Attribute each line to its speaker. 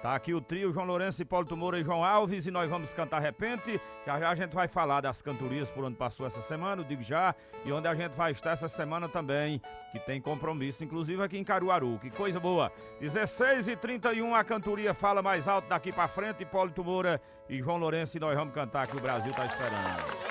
Speaker 1: Tá aqui o trio João Lourenço, Hipólito Moura e João Alves e nós vamos cantar Repente. Já já a gente vai falar das cantorias por onde passou essa semana, eu digo já, e onde a gente vai estar essa semana também, que tem compromisso, inclusive aqui em Caruaru. Que coisa boa! 16h31, a cantoria fala mais alto daqui pra frente, Hipólito Moura e João Lourenço, e nós vamos cantar que o Brasil tá esperando.